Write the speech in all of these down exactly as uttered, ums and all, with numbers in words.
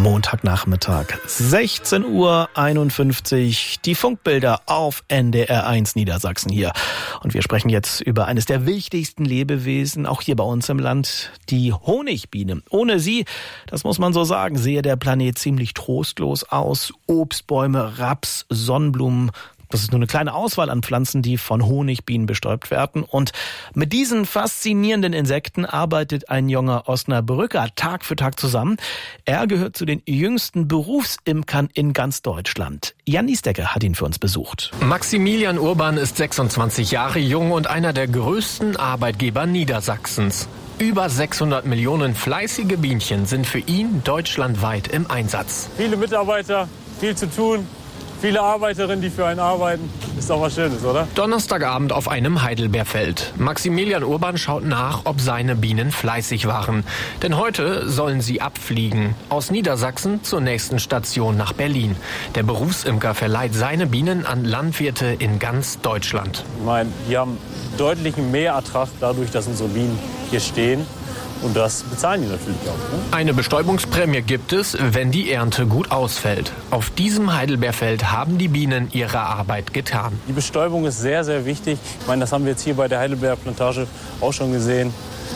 Montagnachmittag, sechzehn Uhr einundfünfzig, die Funkbilder auf N D R eins Niedersachsen hier. Und wir sprechen jetzt über eines der wichtigsten Lebewesen, auch hier bei uns im Land, die Honigbiene. Ohne sie, das muss man so sagen, sehe der Planet ziemlich trostlos aus. Obstbäume, Raps, Sonnenblumen, das ist nur eine kleine Auswahl an Pflanzen, die von Honigbienen bestäubt werden. Und mit diesen faszinierenden Insekten arbeitet ein junger Osnabrücker Tag für Tag zusammen. Er gehört zu den jüngsten Berufsimkern in ganz Deutschland. Jan Niesdecker hat ihn für uns besucht. Maximilian Urban ist sechsundzwanzig Jahre jung und einer der größten Arbeitgeber Niedersachsens. Über sechshundert Millionen fleißige Bienchen sind für ihn deutschlandweit im Einsatz. Viele Mitarbeiter, viel zu tun. Viele Arbeiterinnen, die für einen arbeiten. Ist doch was Schönes, oder? Donnerstagabend auf einem Heidelbeerfeld. Maximilian Urban schaut nach, ob seine Bienen fleißig waren. Denn heute sollen sie abfliegen. Aus Niedersachsen zur nächsten Station nach Berlin. Der Berufsimker verleiht seine Bienen an Landwirte in ganz Deutschland. Ich meine, wir haben deutlichen Mehrertrag dadurch, dass unsere Bienen hier stehen. Und das bezahlen die natürlich auch. Ne? Eine Bestäubungsprämie gibt es, wenn die Ernte gut ausfällt. Auf diesem Heidelbeerfeld haben die Bienen ihre Arbeit getan. Die Bestäubung ist sehr, sehr wichtig. Ich meine, das haben wir jetzt hier bei der Heidelbeerplantage auch schon gesehen.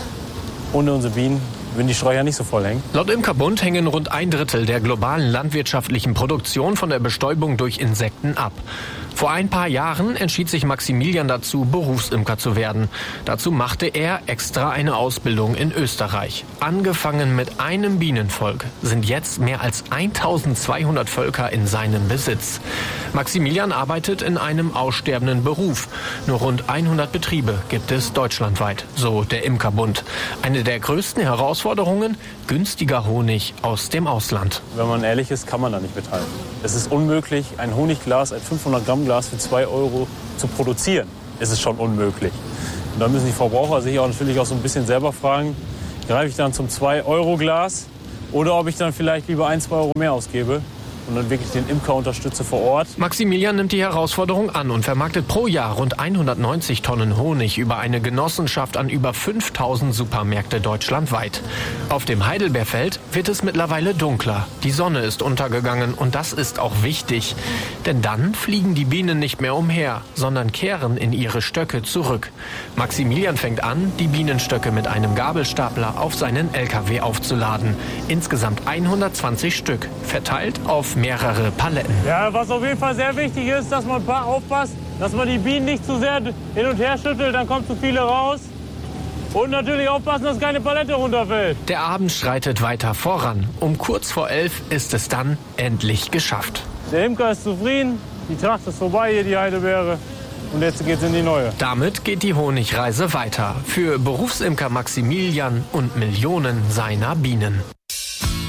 Ohne unsere Bienen würden die Sträucher nicht so voll hängen. Laut Imkerbund hängen rund ein Drittel der globalen landwirtschaftlichen Produktion von der Bestäubung durch Insekten ab. Vor ein paar Jahren entschied sich Maximilian dazu, Berufsimker zu werden. Dazu machte er extra eine Ausbildung in Österreich. Angefangen mit einem Bienenvolk sind jetzt mehr als eintausendzweihundert Völker in seinem Besitz. Maximilian arbeitet in einem aussterbenden Beruf. Nur rund hundert Betriebe gibt es deutschlandweit, so der Imkerbund. Eine der größten Herausforderungen: günstiger Honig aus dem Ausland. Wenn man ehrlich ist, kann man da nicht mithalten. Es ist unmöglich, ein Honigglas, ein fünfhundert Gramm Glas für zwei Euro zu produzieren. Es ist schon unmöglich. Und da müssen die Verbraucher sich auch natürlich auch so ein bisschen selber fragen, greife ich dann zum zwei Euro Glas oder ob ich dann vielleicht lieber ein, zwei Euro mehr ausgebe und dann wirklich den Imker unterstütze vor Ort. Maximilian nimmt die Herausforderung an und vermarktet pro Jahr rund hundertneunzig Tonnen Honig über eine Genossenschaft an über fünftausend Supermärkte deutschlandweit. Auf dem Heidelbeerfeld wird es mittlerweile dunkler. Die Sonne ist untergegangen und das ist auch wichtig. Denn dann fliegen die Bienen nicht mehr umher, sondern kehren in ihre Stöcke zurück. Maximilian fängt an, die Bienenstöcke mit einem Gabelstapler auf seinen L K W aufzuladen. Insgesamt hundertzwanzig Stück, verteilt auf mehrere Paletten. Ja, was auf jeden Fall sehr wichtig ist, dass man aufpasst, dass man die Bienen nicht zu sehr hin und her schüttelt, dann kommt zu viele raus. Und natürlich aufpassen, dass keine Palette runterfällt. Der Abend schreitet weiter voran. Um kurz vor elf ist es dann endlich geschafft. Der Imker ist zufrieden, die Tracht ist vorbei, hier die Heidelbeere. Und jetzt geht's in die neue. Damit geht die Honigreise weiter. Für Berufsimker Maximilian und Millionen seiner Bienen.